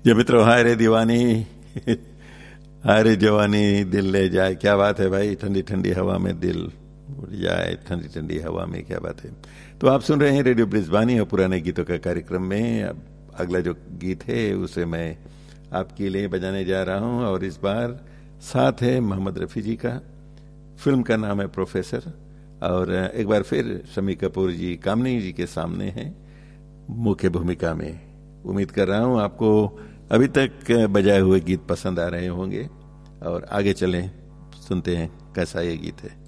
ये मित्रों, हाय रे दीवानी, हाय रे जवानी दिल ले जाए। क्या बात है भाई, ठंडी ठंडी हवा में दिल उड़ जाए, ठंडी ठंडी हवा में, क्या बात है। तो आप सुन रहे हैं रेडियो ब्रिजबानी और पुराने गीतों का कार्यक्रम में। अब अगला जो गीत है उसे मैं आपके लिए बजाने जा रहा हूं, और इस बार साथ है मोहम्मद रफ़ी जी का। फिल्म का नाम है प्रोफेसर, और एक बार फिर शम्मी कपूर जी कामनी जी के सामने हैं मुख्य भूमिका में। उम्मीद कर रहा हूं आपको अभी तक बजाए हुए गीत पसंद आ रहे होंगे, और आगे चलें, सुनते हैं कैसा ये गीत है।